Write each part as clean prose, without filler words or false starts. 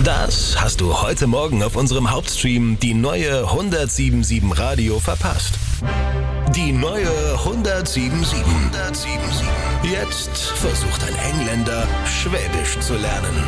Das hast du heute Morgen auf unserem Hauptstream die neue 107.7 Radio verpasst. Die neue 107.7. Jetzt versucht ein Engländer, Schwäbisch zu lernen.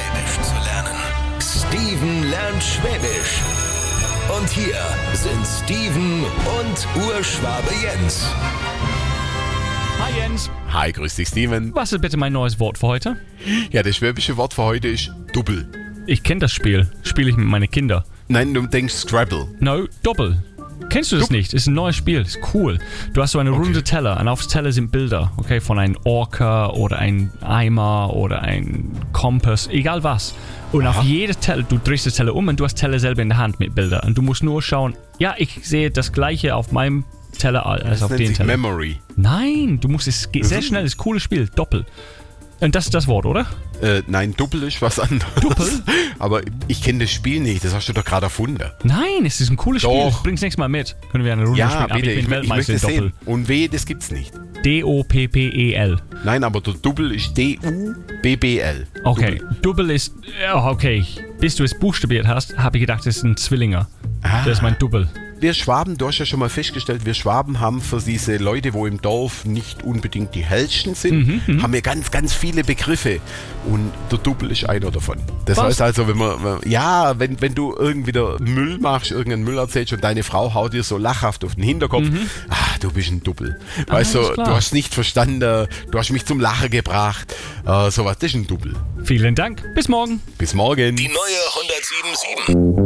Steven lernt Schwäbisch. Und hier sind Steven und Urschwabe Jens. Hi Jens. Hi, grüß dich Steven. Was ist bitte mein neues Wort für heute? Ja, das schwäbische Wort für heute ist Double. Ich kenne das Spiel. Spiele ich mit meinen Kindern. Nein, du denkst Scrabble. No, Doppel. Kennst du das nicht? Ist ein neues Spiel. Ist cool. Du hast so eine runde Teller und auf Teller sind Bilder, okay, von einem Orca oder einem Eimer oder einem Kompass, egal was. Und auf jede Teller, du drehst das Teller um und du hast Teller selber in der Hand mit Bildern. Und du musst nur schauen, ja, ich sehe das Gleiche auf meinem Teller als auf den Teller. Memory. Nein, du musst es sehr schnell, das ist ein cooles Spiel, Doppel. Und das ist das Wort, oder? Nein, Doppel ist was anderes. Doppel? Aber ich kenne das Spiel nicht, das hast du doch gerade erfunden. Nein, es ist ein cooles Spiel. Doch. Bring's nächstes Mal mit. Können wir eine Runde Ja, spielen. Aber bitte, ich bin ich Weltmeister möchte in Doppel. sehen. Und W, das gibt's nicht. D-O-P-P-E-L. Nein, aber der Double ist D-U-B-B-L. Okay, Double ist... Okay, bis du es buchstabiert hast, habe ich gedacht, das ist ein Zwillinger. Das ist mein Double. Wir Schwaben, du hast ja schon mal festgestellt, wir Schwaben haben für diese Leute, wo im Dorf nicht unbedingt die hellsten sind, haben wir ganz, ganz viele Begriffe. Und der Double ist einer davon. Das heißt also, wenn du irgendwie wieder Müll machst, irgendeinen Müll erzählst und deine Frau haut dir so lachhaft auf den Hinterkopf, du bist ein Double. Weißt du, du hast nicht verstanden, du hast mich zum Lachen gebracht, sowas, das ist ein Double. Vielen Dank, bis morgen. Bis morgen. Die neue 107.7.